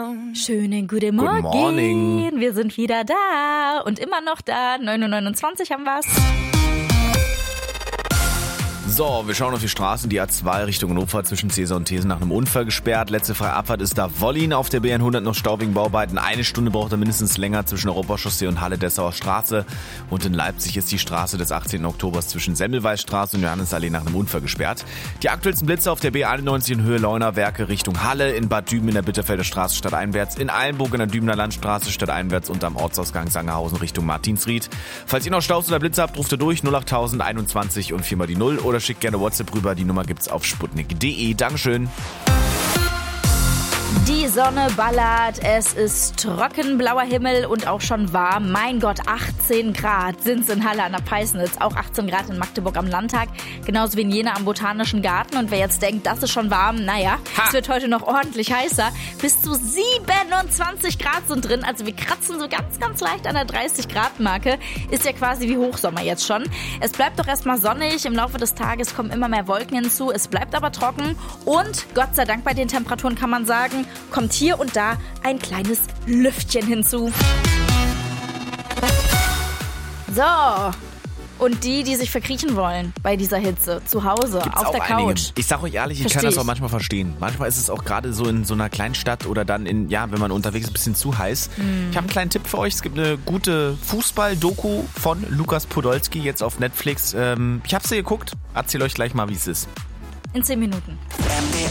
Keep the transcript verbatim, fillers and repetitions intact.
Schönen guten Morgen. Good morning. Wir sind wieder da und immer noch da. neun Uhr neunundzwanzig haben wir's. So, wir schauen auf die Straßen. Die A zwei Richtung Hannover zwischen Cäsar und Thesen nach einem Unfall gesperrt. Letzte freie Abfahrt ist da Wollin auf der B hundert noch Stau wegen Bauarbeiten. Eine Stunde braucht er mindestens länger zwischen Europachaussee und Halle-Dessauer Straße. Und in Leipzig ist die Straße des achtzehnten Oktobers zwischen Semmelweisstraße und Johannesallee nach einem Unfall gesperrt. Die aktuellsten Blitze auf der B einundneunzig in Höhe Leunawerke Richtung Halle, in Bad Düben in der Bitterfelder Straße stadteinwärts, in Eilenburg in der Dübener Landstraße stadteinwärts und am Ortsausgang Sangerhausen Richtung Martinsried. Falls ihr noch Staus oder Blitze habt, ruft ihr durch null acht einundzwanzig und viermal die null oder schickt gerne WhatsApp rüber. Die Nummer gibt's auf sputnik punkt de. Dankeschön. Die Sonne ballert, es ist trocken, blauer Himmel und auch schon warm. Mein Gott, achtzehn Grad sind's in Halle an der Peisnitz, auch achtzehn Grad in Magdeburg am Landtag, genauso wie in Jena am Botanischen Garten. Und wer jetzt denkt, das ist schon warm, naja, ha. Es wird heute noch ordentlich heißer. Bis zu siebenundzwanzig Grad sind drin, also wir kratzen so ganz, ganz leicht an der dreißig Grad Marke. Ist ja quasi wie Hochsommer jetzt schon. Es bleibt doch erstmal sonnig, im Laufe des Tages kommen immer mehr Wolken hinzu, es bleibt aber trocken und Gott sei Dank bei den Temperaturen kann man sagen, kommt hier und da ein kleines Lüftchen hinzu. So, und die, die sich verkriechen wollen bei dieser Hitze, zu Hause, Gibt's auf auch der Couch. einige. Ich sag euch ehrlich, ich Versteh kann das ich. auch manchmal verstehen. Manchmal ist es auch gerade so in so einer kleinen Stadt oder dann in, ja, wenn man unterwegs ist, ein bisschen zu heiß. Mm. Ich habe einen kleinen Tipp für euch. Es gibt eine gute Fußball-Doku von Lukas Podolski jetzt auf Netflix. Ähm, ich habe sie geguckt. Erzähl euch gleich mal, wie es ist. In zehn Minuten.